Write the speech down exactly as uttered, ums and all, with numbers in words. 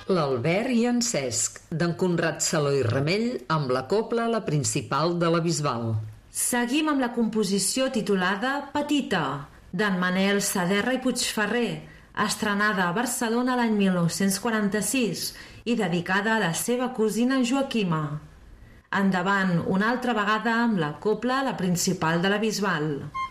L'Albert i en Cesc, d'en Conrad Saló i Remell, amb la cobla La Principal de la Bisbal. Seguim amb la composició titulada Petita, d'en Manel Saderra i Puigferrer, estrenada a Barcelona l'any mil nou-cents quaranta-sis i dedicada a la seva cosina Joaquima. Endavant una altra vegada amb la cobla La Principal de la Bisbal.